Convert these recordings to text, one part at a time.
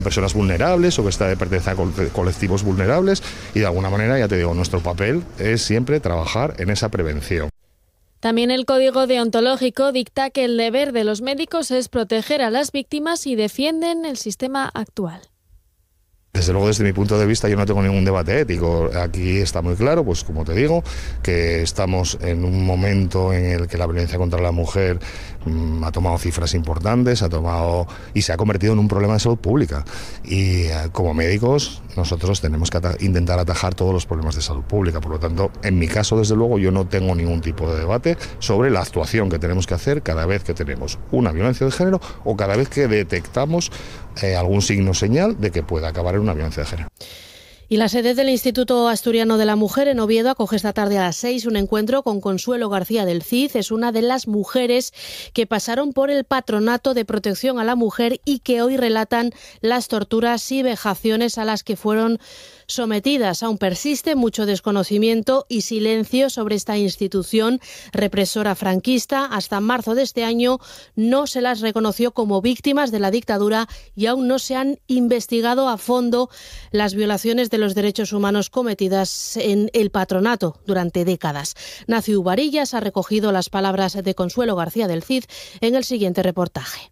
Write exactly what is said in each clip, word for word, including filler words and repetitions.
personas vulnerables o que está de pertenecer a colectivos vulnerables y de alguna manera, ya te digo, nuestro papel es siempre trabajar en esa prevención. También el Código Deontológico dicta que el deber de los médicos es proteger a las víctimas y defienden el sistema actual. Desde luego, desde mi punto de vista, yo no tengo ningún debate ético. Aquí está muy claro, pues como te digo, que estamos en un momento en el que la violencia contra la mujer mmm, ha tomado cifras importantes, ha tomado y se ha convertido en un problema de salud pública. Y eh, como médicos, nosotros tenemos que ata- intentar atajar todos los problemas de salud pública. Por lo tanto, en mi caso, desde luego, yo no tengo ningún tipo de debate sobre la actuación que tenemos que hacer cada vez que tenemos una violencia de género o cada vez que detectamos eh, algún signo o señal de que pueda acabar en una violencia de género. Y la sede del Instituto Asturiano de la Mujer en Oviedo acoge esta tarde a las seis un encuentro con Consuelo García del Cid. Es una de las mujeres que pasaron por el Patronato de Protección a la Mujer y que hoy relatan las torturas y vejaciones a las que fueron sometidas. Aún persiste mucho desconocimiento y silencio sobre esta institución represora franquista. Hasta marzo de este año no se las reconoció como víctimas de la dictadura y aún no se han investigado a fondo las violaciones de los derechos humanos cometidas en el patronato durante décadas. Nacio Varillas ha recogido las palabras de Consuelo García del Cid en el siguiente reportaje.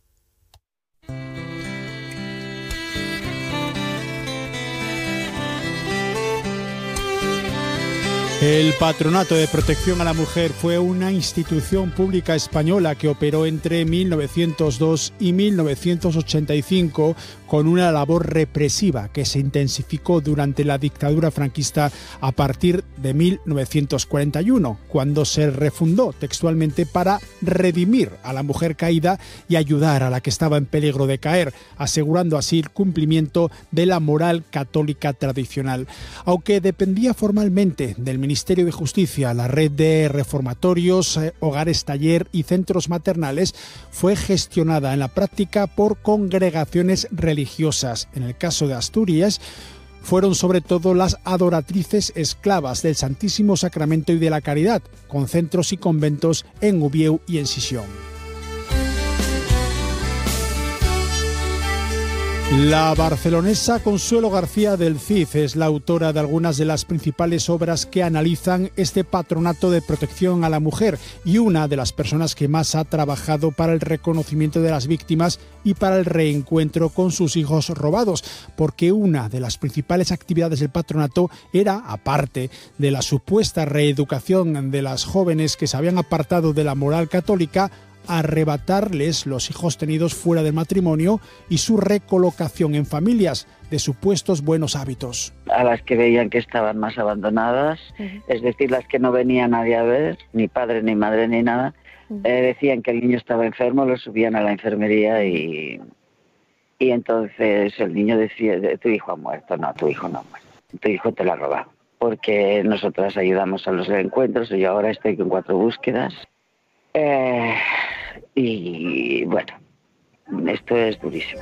El Patronato de Protección a la Mujer fue una institución pública española que operó entre mil novecientos dos y mil novecientos ochenta y cinco con una labor represiva que se intensificó durante la dictadura franquista a partir de mil novecientos cuarenta y uno, cuando se refundó textualmente para redimir a la mujer caída y ayudar a la que estaba en peligro de caer, asegurando así el cumplimiento de la moral católica tradicional. Aunque dependía formalmente del Ministerio de Justicia, la red de reformatorios, eh, hogares taller y centros maternales fue gestionada en la práctica por congregaciones religiosas. En el caso de Asturias, fueron sobre todo las adoratrices esclavas del Santísimo Sacramento y de la Caridad, con centros y conventos en Ubieu y en Sisión. La barcelonesa Consuelo García del Cid es la autora de algunas de las principales obras que analizan este patronato de protección a la mujer y una de las personas que más ha trabajado para el reconocimiento de las víctimas y para el reencuentro con sus hijos robados, porque una de las principales actividades del patronato era, aparte de la supuesta reeducación de las jóvenes que se habían apartado de la moral católica, arrebatarles los hijos tenidos fuera del matrimonio y su recolocación en familias de supuestos buenos hábitos. A las que veían que estaban más abandonadas, uh-huh. es decir, las que no venía nadie a ver, ni padre, ni madre, ni nada, uh-huh. eh, decían que el niño estaba enfermo, lo subían a la enfermería y, y entonces el niño decía, tu hijo ha muerto, no, tu hijo no ha muerto, tu hijo te lo ha robado, porque nosotras ayudamos a los reencuentros y yo ahora estoy con cuatro búsquedas. Eh, y bueno, esto es durísimo.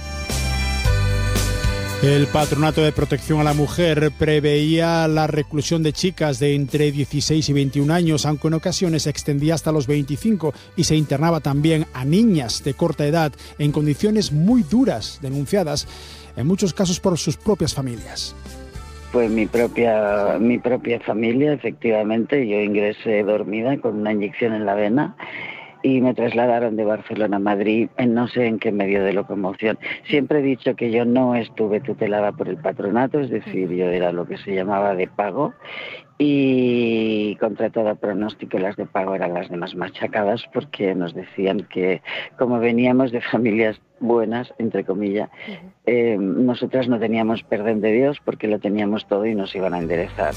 El Patronato de Protección a la Mujer preveía la reclusión de chicas de entre dieciséis y veintiún años, aunque en ocasiones se extendía hasta los veinticinco, y se internaba también a niñas de corta edad en condiciones muy duras, denunciadas en muchos casos por sus propias familias. Pues mi propia mi propia familia, efectivamente. Yo ingresé dormida con una inyección en la vena y me trasladaron de Barcelona a Madrid en no sé en qué medio de locomoción. Siempre he dicho que yo no estuve tutelada por el patronato, es decir, yo era lo que se llamaba de pago, y contra todo pronóstico las de pago eran las de más machacadas, porque nos decían que como veníamos de familias buenas, entre comillas, uh-huh. eh, nosotras no teníamos perdón de Dios porque lo teníamos todo y nos iban a enderezar.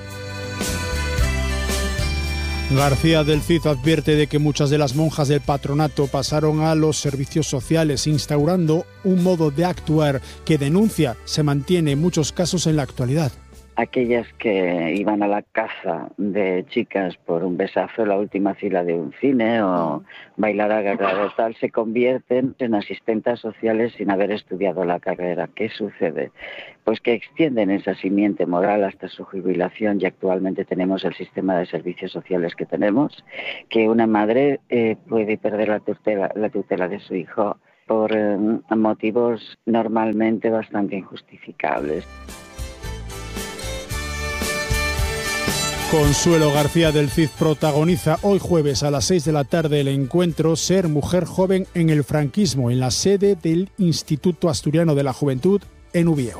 García del Cid advierte de que muchas de las monjas del patronato pasaron a los servicios sociales, instaurando un modo de actuar que, denuncia, se mantiene en muchos casos en la actualidad. Aquellas que iban a la caza de chicas por un besazo en la última fila de un cine o bailar agarrado tal, se convierten en asistentas sociales sin haber estudiado la carrera. ¿Qué sucede? Pues que extienden esa simiente moral hasta su jubilación, y actualmente tenemos el sistema de servicios sociales que tenemos, que una madre eh, puede perder la tutela, la tutela de su hijo por eh, motivos normalmente bastante injustificables. Consuelo García del Cid protagoniza hoy jueves a las seis de la tarde el encuentro Ser mujer joven en el franquismo, en la sede del Instituto Asturiano de la Juventud en Ubieu.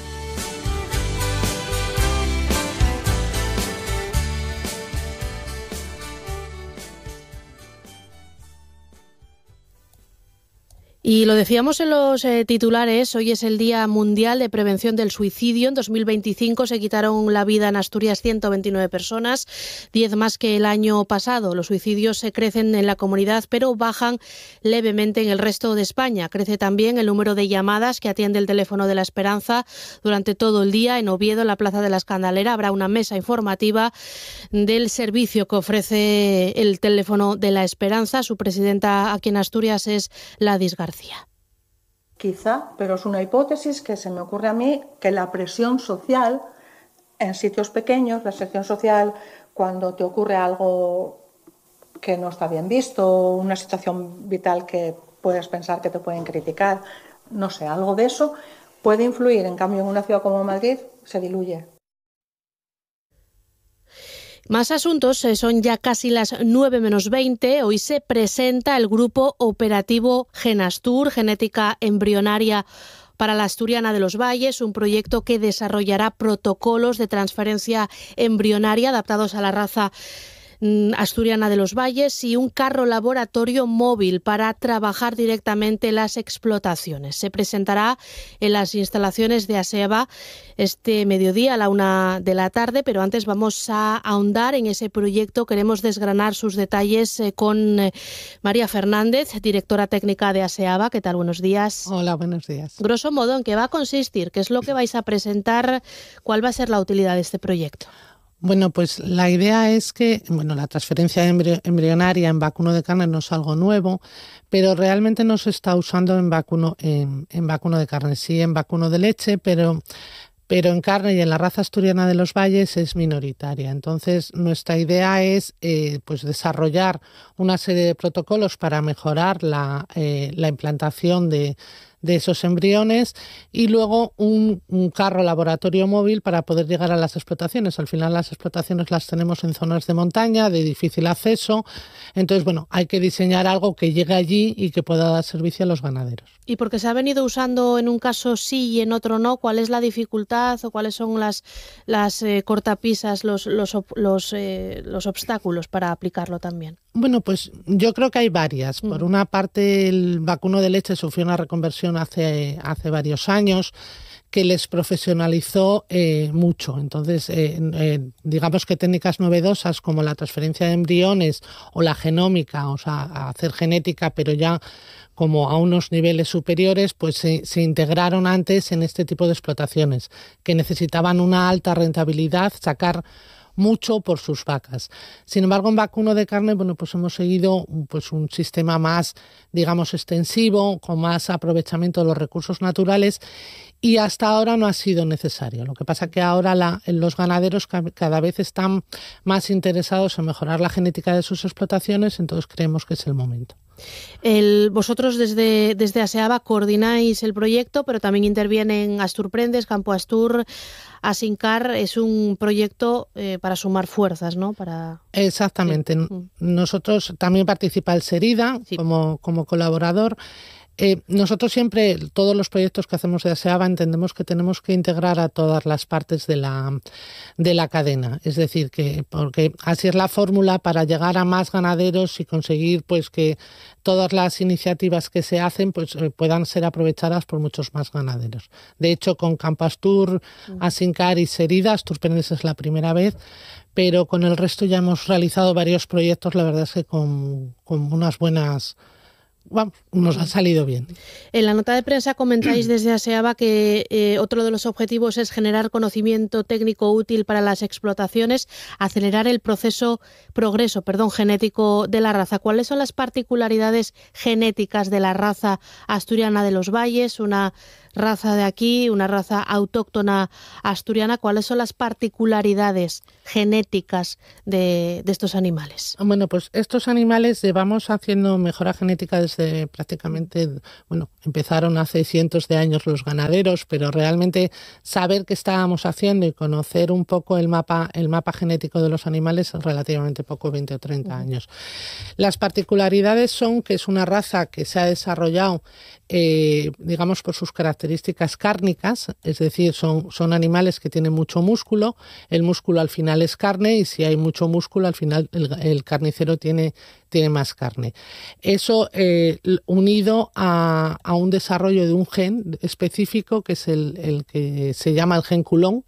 Y lo decíamos en los eh, titulares, hoy es el Día Mundial de Prevención del Suicidio. En dos mil veinticinco se quitaron la vida en Asturias ciento veintinueve personas, diez más que el año pasado. Los suicidios se crecen en la comunidad, pero bajan levemente en el resto de España. Crece también el número de llamadas que atiende el teléfono de la Esperanza durante todo el día. En Oviedo, en la Plaza de la Escandalera, habrá una mesa informativa del servicio que ofrece el teléfono de la Esperanza. Su presidenta aquí en Asturias es Ladis García. Quizá, pero es una hipótesis que se me ocurre a mí, que la presión social en sitios pequeños, la presión social cuando te ocurre algo que no está bien visto, una situación vital que puedes pensar que te pueden criticar, no sé, algo de eso puede influir. En cambio, en una ciudad como Madrid se diluye. Más asuntos, son ya casi las nueve menos veinte. Hoy se presenta el grupo operativo Genastur, Genética Embrionaria para la Asturiana de los Valles, un proyecto que desarrollará protocolos de transferencia embrionaria adaptados a la raza asturiana de los Valles y un carro laboratorio móvil para trabajar directamente las explotaciones. Se presentará en las instalaciones de ASEABA este mediodía a la una de la tarde, pero antes vamos a ahondar en ese proyecto. Queremos desgranar sus detalles con María Fernández, directora técnica de ASEABA. ¿Qué tal? Buenos días. Hola, buenos días. Grosso modo, ¿en qué va a consistir? ¿Qué es lo que vais a presentar? ¿Cuál va a ser la utilidad de este proyecto? Bueno, pues la idea es que, bueno, la transferencia embri- embrionaria en vacuno de carne no es algo nuevo, pero realmente no se está usando en vacuno, en, en vacuno de carne, sí en vacuno de leche, pero, pero en carne y en la raza asturiana de los Valles es minoritaria. Entonces, nuestra idea es eh, pues desarrollar una serie de protocolos para mejorar la, eh, la implantación de de esos embriones y luego un, un carro laboratorio móvil para poder llegar a las explotaciones. Al final las explotaciones las tenemos en zonas de montaña, de difícil acceso. Entonces, bueno, hay que diseñar algo que llegue allí y que pueda dar servicio a los ganaderos. Y porque se ha venido usando en un caso sí y en otro no, ¿cuál es la dificultad o cuáles son las, las eh, cortapisas, los, los, los, eh, los obstáculos para aplicarlo también? Bueno, pues yo creo que hay varias. Por una parte, el vacuno de leche sufrió una reconversión hace, hace varios años que les profesionalizó eh, mucho. Entonces, eh, eh, digamos que técnicas novedosas como la transferencia de embriones o la genómica, o sea, hacer genética, pero ya como a unos niveles superiores, pues se, se integraron antes en este tipo de explotaciones que necesitaban una alta rentabilidad, sacar mucho por sus vacas. Sin embargo, en vacuno de carne, bueno, pues hemos seguido pues un sistema más, digamos, extensivo, con más aprovechamiento de los recursos naturales y hasta ahora no ha sido necesario. Lo que pasa es que ahora la, los ganaderos cada vez están más interesados en mejorar la genética de sus explotaciones, entonces creemos que es el momento. El, vosotros desde, desde ASEABA coordináis el proyecto, pero también intervienen Asturprendes, Campo Astur, Asincar. Es un proyecto eh, para sumar fuerzas, ¿no? Para... Exactamente. Sí. Nosotros también participa el SERIDA sí. como, como colaborador. Eh, nosotros siempre, todos los proyectos que hacemos de ASEABA, entendemos que tenemos que integrar a todas las partes de la, de la cadena. Es decir, que porque así es la fórmula para llegar a más ganaderos y conseguir pues que todas las iniciativas que se hacen pues eh, puedan ser aprovechadas por muchos más ganaderos. De hecho, con Campo Astur, Asincar y SERIDA, Asturprendes es la primera vez, pero con el resto ya hemos realizado varios proyectos, la verdad es que con, con unas buenas... Bueno, nos ha salido bien. En la nota de prensa comentáis desde ASEABA que eh, otro de los objetivos es generar conocimiento técnico útil para las explotaciones, acelerar el proceso, progreso, perdón, genético de la raza. ¿Cuáles son las particularidades genéticas de la raza asturiana de los Valles? Una raza de aquí, una raza autóctona asturiana. ¿Cuáles son las particularidades genéticas de, de estos animales? Bueno, pues estos animales llevamos haciendo mejora genética desde eh, prácticamente, bueno, empezaron hace cientos de años los ganaderos, pero realmente saber qué estábamos haciendo y conocer un poco el mapa, el mapa genético de los animales es relativamente poco, veinte o treinta años. Las particularidades son que es una raza que se ha desarrollado Eh, digamos por sus características cárnicas, es decir, son, son animales que tienen mucho músculo, el músculo al final es carne y si hay mucho músculo al final el, el carnicero tiene, tiene más carne. Eso eh, unido a, a un desarrollo de un gen específico que es el, el que se llama el gen culón.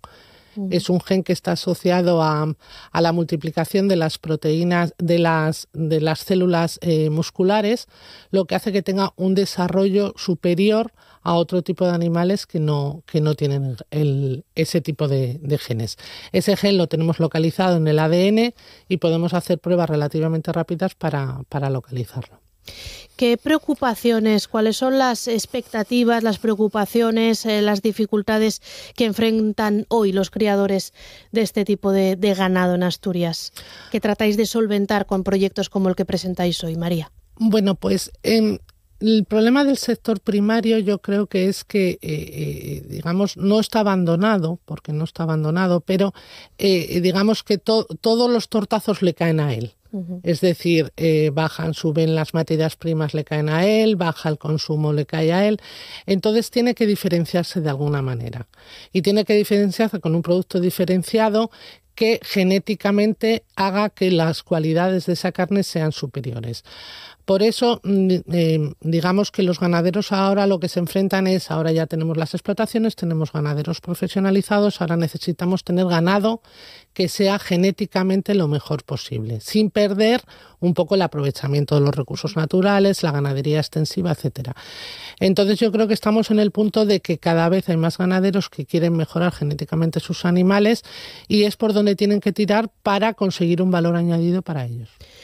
Es un gen que está asociado a, a la multiplicación de las proteínas, de las, de las células eh, musculares, lo que hace que tenga un desarrollo superior a otro tipo de animales que no, que no tienen el, el, ese tipo de, de genes. Ese gen lo tenemos localizado en el A D N y podemos hacer pruebas relativamente rápidas para, para localizarlo. ¿Qué preocupaciones, cuáles son las expectativas, las preocupaciones, eh, las dificultades que enfrentan hoy los criadores de este tipo de, de ganado en Asturias, que tratáis de solventar con proyectos como el que presentáis hoy, María? Bueno, pues eh, el problema del sector primario yo creo que es que, eh, eh, digamos, no está abandonado, porque no está abandonado, pero eh, digamos que to- todos los tortazos le caen a él. Uh-huh. Es decir, eh, bajan, suben las materias primas, le caen a él, baja el consumo, le cae a él. Entonces tiene que diferenciarse de alguna manera. Y tiene que diferenciarse con un producto diferenciado que genéticamente haga que las cualidades de esa carne sean superiores. Por eso, eh, digamos que los ganaderos ahora lo que se enfrentan es, ahora ya tenemos las explotaciones, tenemos ganaderos profesionalizados, ahora necesitamos tener ganado que sea genéticamente lo mejor posible, sin perder un poco el aprovechamiento de los recursos naturales, la ganadería extensiva, etcétera. Entonces yo creo que estamos en el punto de que cada vez hay más ganaderos que quieren mejorar genéticamente sus animales y es por donde tienen que tirar para conseguir un valor añadido para ellos.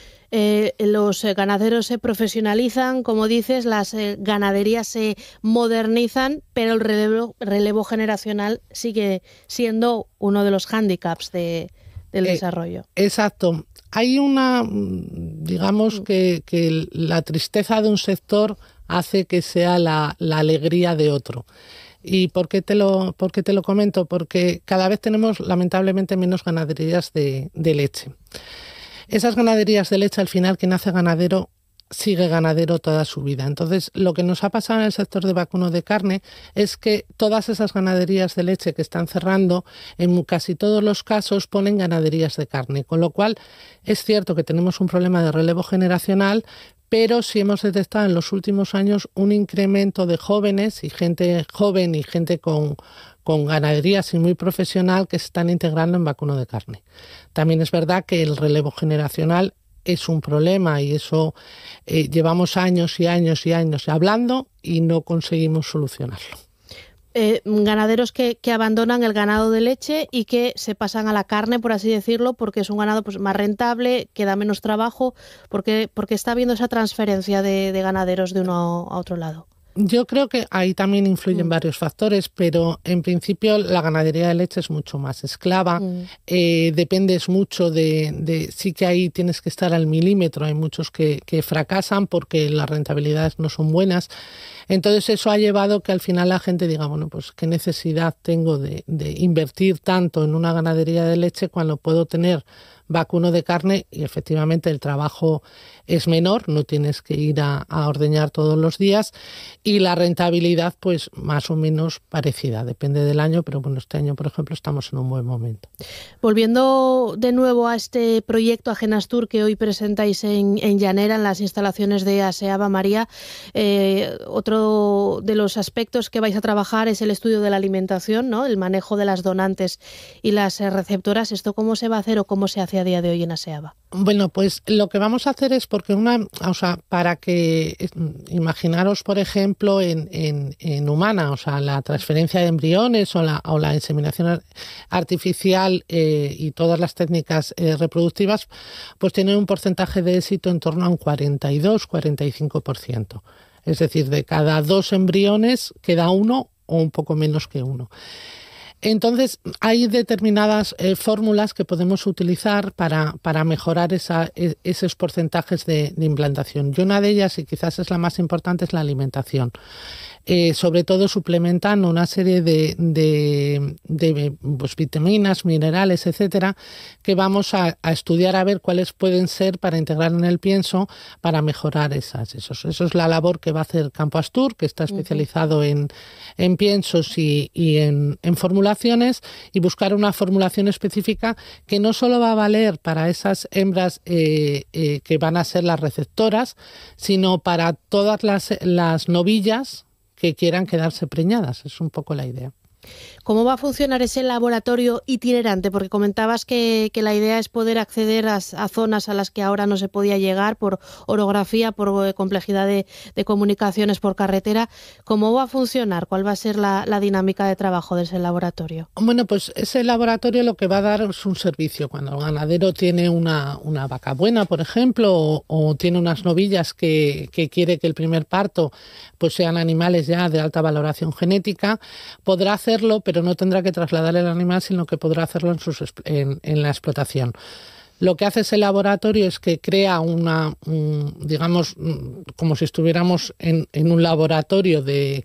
Eh, los eh, ganaderos se profesionalizan, como dices, las eh, ganaderías se modernizan, pero el relevo, relevo generacional sigue siendo uno de los hándicaps de, del eh, desarrollo. Exacto. Hay una, digamos que, que la tristeza de un sector hace que sea la, la alegría de otro. ¿Y por qué te lo, por qué te lo comento? Porque cada vez tenemos lamentablemente menos ganaderías de, de leche. Esas ganaderías de leche, al final, quien nace ganadero sigue ganadero toda su vida. Entonces, lo que nos ha pasado en el sector de vacuno de carne es que todas esas ganaderías de leche que están cerrando, en casi todos los casos ponen ganaderías de carne, con lo cual es cierto que tenemos un problema de relevo generacional, pero sí hemos detectado en los últimos años un incremento de jóvenes y gente joven y gente con con ganaderías y muy profesional que se están integrando en vacuno de carne. También es verdad que el relevo generacional es un problema y eso eh, llevamos años y años y años hablando y no conseguimos solucionarlo. Eh, ganaderos que, que abandonan el ganado de leche y que se pasan a la carne, por así decirlo, porque es un ganado pues, más rentable, que da menos trabajo, porque, porque está habiendo esa transferencia de, de ganaderos de uno a otro lado. Yo creo que ahí también influyen mm. varios factores, pero en principio la ganadería de leche es mucho más esclava, mm. eh, dependes mucho de, de, sí que ahí tienes que estar al milímetro, hay muchos que, que fracasan porque las rentabilidades no son buenas, entonces eso ha llevado que al final la gente diga, bueno, pues qué necesidad tengo de, de invertir tanto en una ganadería de leche cuando puedo tener vacuno de carne y efectivamente el trabajo es menor, no tienes que ir a, a ordeñar todos los días y la rentabilidad pues más o menos parecida, depende del año, pero bueno, este año por ejemplo estamos en un buen momento. Volviendo de nuevo a este proyecto Agenastur que hoy presentáis en, en Llanera, en las instalaciones de ASEABA, María, eh, otro de los aspectos que vais a trabajar es el estudio de la alimentación, ¿no? El manejo de las donantes y las receptoras. ¿Esto cómo se va a hacer o cómo se hace a día de hoy en ASEABA? Bueno, pues lo que vamos a hacer es porque una, o sea, para que imaginaros, por ejemplo, en, en, en humana, o sea, la transferencia de embriones o la, o la inseminación artificial eh, y todas las técnicas eh, reproductivas, pues tienen un porcentaje de éxito en torno a un cuarenta y dos a cuarenta y cinco por ciento. Es decir, de cada dos embriones queda uno o un poco menos que uno. Entonces, hay determinadas eh, fórmulas que podemos utilizar para, para mejorar esa, e, esos porcentajes de, de implantación. Y una de ellas, y quizás es la más importante, es la alimentación. Eh, sobre todo suplementando una serie de, de, de pues, vitaminas, minerales, etcétera, que vamos a, a estudiar a ver cuáles pueden ser para integrar en el pienso para mejorar esas. Esos. Eso es la labor que va a hacer Campo Astur, que está especializado en, en piensos y, y en, en formulaciones, y buscar una formulación específica que no solo va a valer para esas hembras eh, eh, que van a ser las receptoras, sino para todas las, las novillas que quieran quedarse preñadas. Es un poco la idea. ¿Cómo va a funcionar ese laboratorio itinerante? Porque comentabas que, que la idea es poder acceder a, a zonas a las que ahora no se podía llegar por orografía, por complejidad de, de comunicaciones por carretera. ¿Cómo va a funcionar? ¿Cuál va a ser la, la dinámica de trabajo de ese laboratorio? Bueno, pues ese laboratorio lo que va a dar es un servicio. Cuando el ganadero tiene una, una vaca buena, por ejemplo, o, o tiene unas novillas que, que quiere que el primer parto pues sean animales ya de alta valoración genética, podrá hacerlo, pero no tendrá que trasladar el animal, sino que podrá hacerlo en, sus, en, en la explotación. Lo que hace ese laboratorio es que crea una, un, digamos, como si estuviéramos en, en un laboratorio de,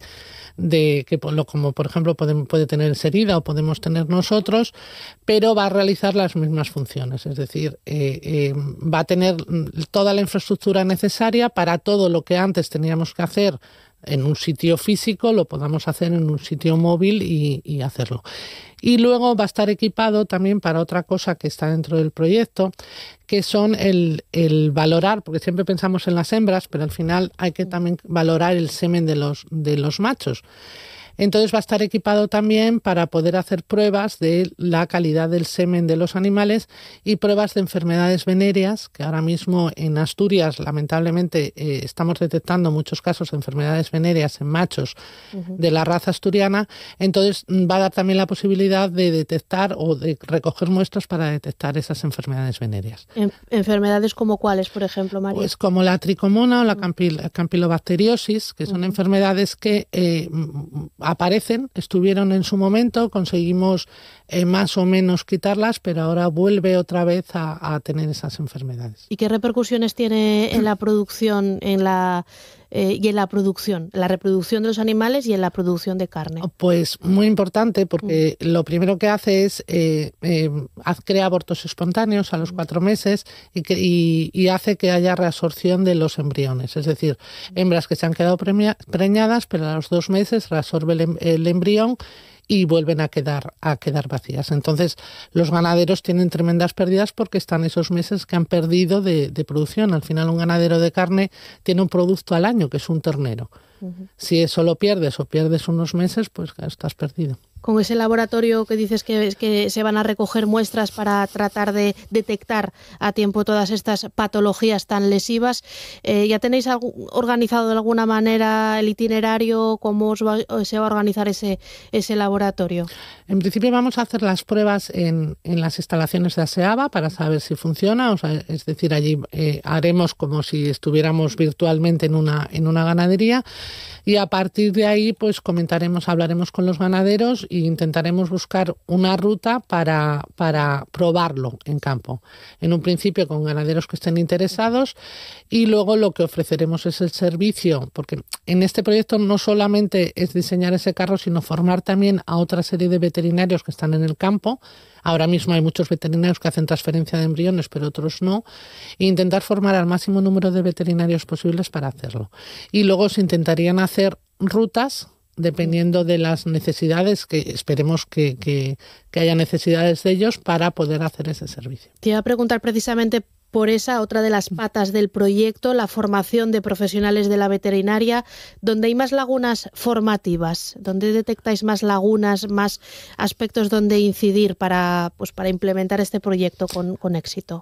de que como por ejemplo puede, puede tener Serida o podemos tener nosotros, pero va a realizar las mismas funciones, es decir, eh, eh, va a tener toda la infraestructura necesaria para todo lo que antes teníamos que hacer en un sitio físico, lo podamos hacer en un sitio móvil y, y hacerlo. Y luego va a estar equipado también para otra cosa que está dentro del proyecto, que son el, el valorar, porque siempre pensamos en las hembras, pero al final hay que también valorar el semen de los, de los machos. Entonces va a estar equipado también para poder hacer pruebas de la calidad del semen de los animales y pruebas de enfermedades venéreas, que ahora mismo en Asturias lamentablemente eh, estamos detectando muchos casos de enfermedades venéreas en machos uh-huh. de la raza asturiana. Entonces va a dar también la posibilidad de detectar o de recoger muestras para detectar esas enfermedades venéreas. En- ¿Enfermedades como cuáles, por ejemplo, María? Pues como la tricomona o la campil- campilobacteriosis, que son uh-huh. enfermedades que eh, aparecen, estuvieron en su momento, conseguimos eh, más o menos quitarlas, pero ahora vuelve otra vez a, a tener esas enfermedades. ¿Y qué repercusiones tiene en la producción, en la eh, y en la producción, la reproducción de los animales y en la producción de carne? Pues muy importante, porque mm. lo primero que hace es eh, eh, crea abortos espontáneos a los cuatro meses y, que, y, y hace que haya reabsorción de los embriones, es decir, hembras que se han quedado premia, preñadas, pero a los dos meses reabsorbe el, el embrión y vuelven a quedar a quedar vacías. Entonces, los ganaderos tienen tremendas pérdidas porque están esos meses que han perdido de, de producción. Al final, un ganadero de carne tiene un producto al año, que es un ternero. Uh-huh. Si eso lo pierdes o pierdes unos meses, pues estás perdido. Con ese laboratorio que dices que, que se van a recoger muestras para tratar de detectar a tiempo todas estas patologías tan lesivas, eh, ¿ya tenéis algo, organizado de alguna manera el itinerario? ¿Cómo os va, se va a organizar ese, ese laboratorio? En principio vamos a hacer las pruebas en, en las instalaciones de ASEABA para saber si funciona, o sea, es decir, allí eh, haremos como si estuviéramos virtualmente en una, en una ganadería, y a partir de ahí pues comentaremos, hablaremos con los ganaderos e intentaremos buscar una ruta para, para probarlo en campo. En un principio con ganaderos que estén interesados, y luego lo que ofreceremos es el servicio, porque en este proyecto no solamente es diseñar ese carro, sino formar también a otra serie de veterinarios que están en el campo. Ahora mismo hay muchos veterinarios que hacen transferencia de embriones, pero otros no. E intentar formar al máximo número de veterinarios posibles para hacerlo. Y luego se intentarían hacer rutas dependiendo de las necesidades, que esperemos que, que, que haya necesidades de ellos para poder hacer ese servicio. Te iba a preguntar precisamente por esa otra de las patas del proyecto, la formación de profesionales de la veterinaria, donde hay más lagunas formativas, donde detectáis más lagunas, más aspectos donde incidir para, pues, para implementar este proyecto con, con éxito.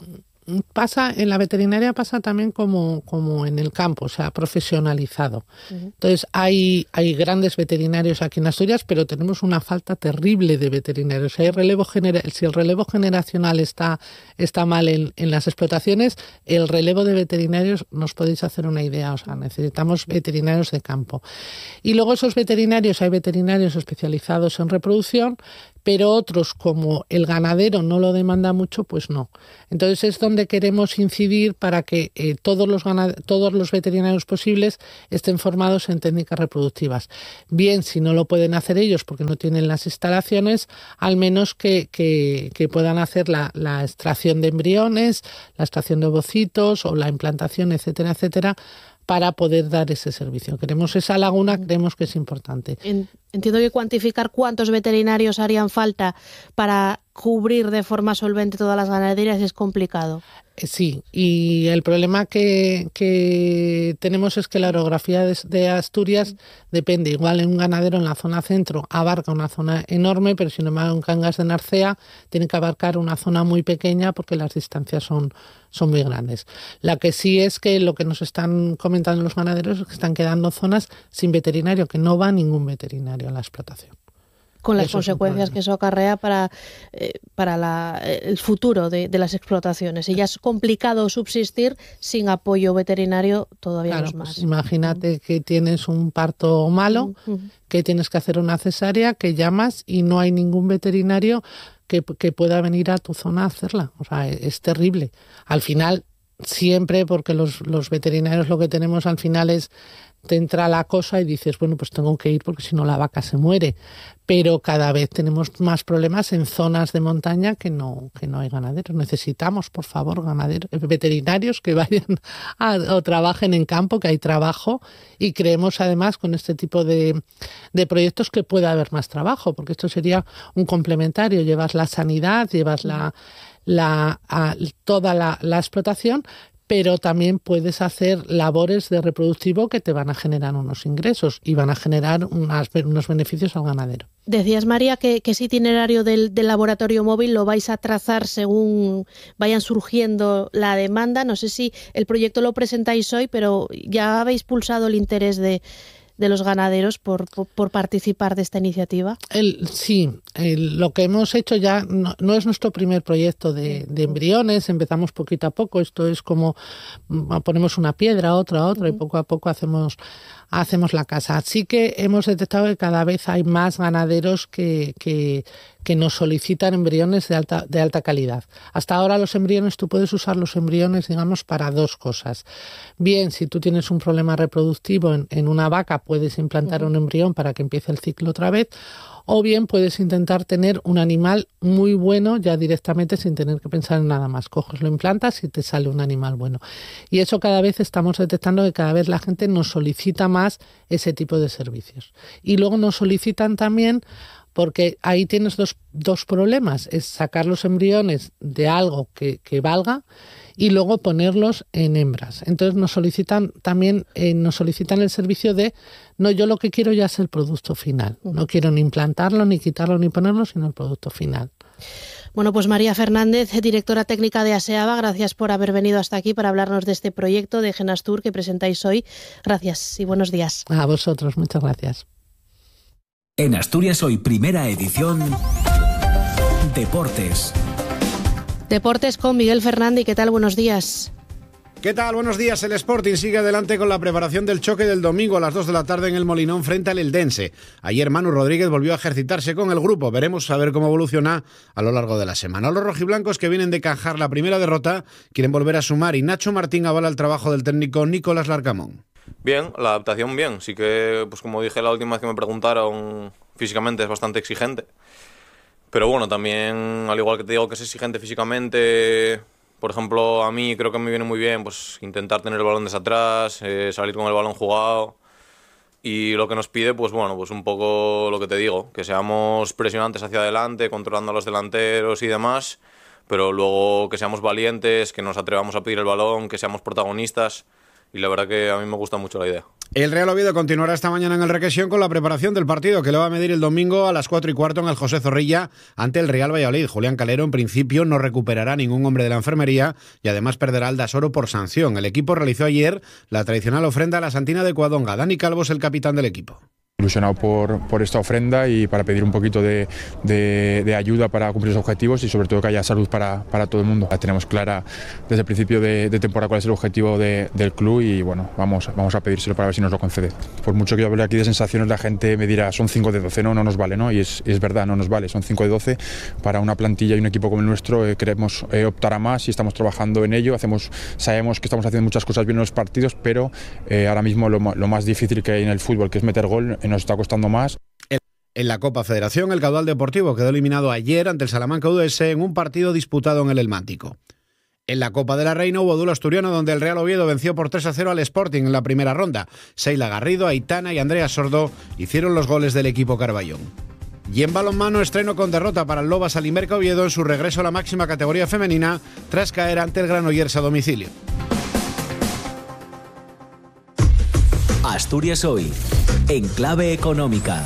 pasa, en la veterinaria pasa también como, como en el campo, o sea, profesionalizado. Uh-huh. Entonces, hay, hay grandes veterinarios aquí en Asturias, pero tenemos una falta terrible de veterinarios. Si, hay relevo genera- si el relevo generacional está, está mal en, en las explotaciones, el relevo de veterinarios, nos podéis hacer una idea, o sea, necesitamos veterinarios de campo. Y luego esos veterinarios, hay veterinarios especializados en reproducción, pero otros, como el ganadero no lo demanda mucho, pues no. Entonces es donde queremos incidir para que eh, todos los ganad- todos los veterinarios posibles estén formados en técnicas reproductivas. Bien, si no lo pueden hacer ellos porque no tienen las instalaciones, al menos que, que, que puedan hacer la, la extracción de embriones, la extracción de ovocitos o la implantación, etcétera, etcétera, para poder dar ese servicio. Queremos esa laguna, creemos que es importante. Entiendo que cuantificar cuántos veterinarios harían falta para cubrir de forma solvente todas las ganaderías es complicado. Sí, y el problema que, que tenemos es que la orografía de, de Asturias depende. Igual en un ganadero en la zona centro abarca una zona enorme, pero sin embargo en Cangas de Narcea tiene que abarcar una zona muy pequeña porque las distancias son, son muy grandes. La que sí es que lo que nos están comentando los ganaderos es que están quedando zonas sin veterinario, que no va ningún veterinario a la explotación. Con las eso consecuencias que eso acarrea para, eh, para la, el futuro de, de las explotaciones. Y ya es complicado subsistir sin apoyo veterinario, todavía claro, no es más. Pues imagínate uh-huh. que tienes un parto malo, uh-huh. que tienes que hacer una cesárea, que llamas y no hay ningún veterinario que, que pueda venir a tu zona a hacerla. O sea, es, es terrible. Al final, siempre, porque los, los veterinarios lo que tenemos al final es te entra la cosa y dices, bueno, pues tengo que ir porque si no la vaca se muere. Pero cada vez tenemos más problemas en zonas de montaña que no, que no hay ganaderos. Necesitamos, por favor, ganaderos, veterinarios que vayan a, o trabajen en campo, que hay trabajo, y creemos además con este tipo de, de proyectos que pueda haber más trabajo, porque esto sería un complementario. Llevas la sanidad, llevas la, la, a, toda la, la explotación, pero también puedes hacer labores de reproductivo que te van a generar unos ingresos y van a generar unas, unos beneficios al ganadero. Decías, María, que, que ese itinerario del, del laboratorio móvil lo vais a trazar según vayan surgiendo la demanda. No sé si el proyecto lo presentáis hoy, pero ya habéis pulsado el interés de... de los ganaderos por, por, por participar de esta iniciativa? El, sí, el, lo que hemos hecho ya no, no es nuestro primer proyecto de, de embriones, empezamos poquito a poco, esto es como ponemos una piedra, otra, otra, uh-huh. y poco a poco hacemos, hacemos la casa. Así que hemos detectado que cada vez hay más ganaderos que, que, que nos solicitan embriones de alta, de alta calidad. Hasta ahora los embriones, tú puedes usar los embriones, digamos, para dos cosas. Bien, si tú tienes un problema reproductivo en, en una vaca, puedes implantar uh-huh. un embrión para que empiece el ciclo otra vez, o bien puedes intentar tener un animal muy bueno ya directamente sin tener que pensar en nada más. Coges, lo implantas y te sale un animal bueno. Y eso cada vez estamos detectando que cada vez la gente nos solicita más ese tipo de servicios. Y luego nos solicitan también, porque ahí tienes dos, dos problemas, es sacar los embriones de algo que, que valga y luego ponerlos en hembras. Entonces nos solicitan también eh, nos solicitan el servicio de, no, yo lo que quiero ya es el producto final. No quiero ni implantarlo, ni quitarlo, ni ponerlo, sino el producto final. Bueno, pues María Fernández, directora técnica de ASEAVA, gracias por haber venido hasta aquí para hablarnos de este proyecto de Genastur que presentáis hoy. Gracias y buenos días. A vosotros, muchas gracias. En Asturias Hoy, primera edición, Deportes. Deportes con Miguel Fernández. ¿Qué tal? Buenos días. ¿Qué tal? Buenos días. El Sporting sigue adelante con la preparación del choque del domingo a las dos de la tarde en el Molinón frente al Eldense. Ayer Manu Rodríguez volvió a ejercitarse con el grupo. Veremos a ver cómo evoluciona a lo largo de la semana. Los rojiblancos, que vienen de canjar la primera derrota, quieren volver a sumar, y Nacho Martín avala el trabajo del técnico Nicolás Larcamón. Bien, la adaptación bien. Sí que, pues como dije la última vez que me preguntaron, físicamente es bastante exigente. Pero bueno, también, al igual que te digo que es exigente físicamente, por ejemplo, a mí creo que me viene muy bien pues intentar tener el balón desde atrás, eh, salir con el balón jugado. Y lo que nos pide, pues bueno, pues un poco lo que te digo, que seamos presionantes hacia adelante, controlando a los delanteros y demás, pero luego que seamos valientes, que nos atrevamos a pedir el balón, que seamos protagonistas y la verdad que a mí me gusta mucho la idea. El Real Oviedo continuará esta mañana en el Requesión con la preparación del partido que le va a medir el domingo a las cuatro y cuarto en el José Zorrilla ante el Real Valladolid. Julián Calero en principio no recuperará ningún hombre de la enfermería y además perderá el Dasoro por sanción. El equipo realizó ayer la tradicional ofrenda a la Santina de Cuadonga. Dani Calvo es el capitán del equipo. Ilusionado por, por esta ofrenda y para pedir un poquito de, de, de ayuda para cumplir los objetivos y sobre todo que haya salud para, para todo el mundo. La tenemos clara desde el principio de, de temporada cuál es el objetivo de, del club y bueno, vamos, vamos a pedírselo para ver si nos lo concede. Por mucho que yo hable aquí de sensaciones, la gente me dirá son cinco de doce, no, no nos vale, ¿no? Y es, es verdad, no nos vale, son cinco de doce. Para una plantilla y un equipo como el nuestro eh, queremos eh, optar a más y estamos trabajando en ello. Hacemos, sabemos que estamos haciendo muchas cosas bien en los partidos, pero eh, ahora mismo lo, lo más difícil que hay en el fútbol, que es meter gol, nos está costando más. En la Copa Federación, el Caudal Deportivo quedó eliminado ayer ante el Salamanca U D S en un partido disputado en el Elmántico. En la Copa de la Reina hubo duelo asturiano donde el Real Oviedo venció por tres a cero al Sporting en la primera ronda. Seila Garrido, Aitana y Andrea Sordo hicieron los goles del equipo Carballón. Y en balonmano, estreno con derrota para el Loba Salimerca Oviedo en su regreso a la máxima categoría femenina tras caer ante el Granollers a domicilio. Asturias Hoy, en clave económica.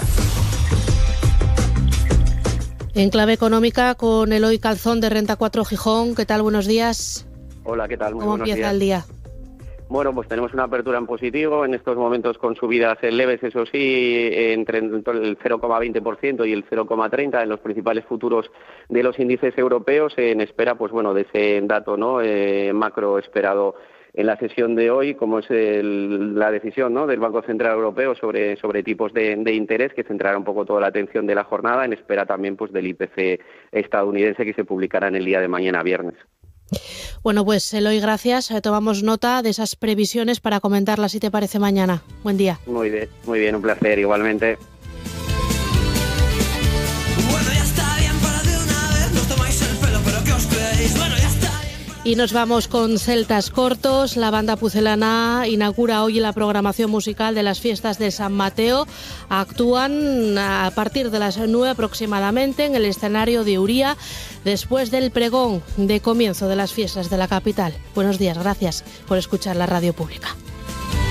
En clave económica con Eloy Calzón de Renta cuatro Gijón. ¿Qué tal? Buenos días. Hola, ¿qué tal? Muy ¿Cómo buenos empieza días. el día? Bueno, pues tenemos una apertura en positivo, en estos momentos con subidas leves, eso sí, entre el cero coma veinte por ciento y el cero coma treinta por ciento en los principales futuros de los índices europeos, en espera, pues bueno, de ese dato, ¿no? Eh, macro esperado en la sesión de hoy, como es el, la decisión, ¿no?, del Banco Central Europeo sobre, sobre tipos de, de interés, que centrará un poco toda la atención de la jornada, en espera también pues del I P C estadounidense, que se publicará en el día de mañana, viernes. Bueno, pues Eloy, gracias. Tomamos nota de esas previsiones para comentarlas, si te parece, mañana. Buen día. Muy bien, muy bien, un placer, igualmente. Bueno, ya está bien, para de una vez, nos tomáis el pelo, pero ¿qué os creéis? Bueno, ya está. Y nos vamos con Celtas Cortos. La banda pucelana inaugura hoy la programación musical de las fiestas de San Mateo. Actúan a partir de las nueve aproximadamente en el escenario de Uría, después del pregón de comienzo de las fiestas de la capital. Buenos días, gracias por escuchar la radio pública.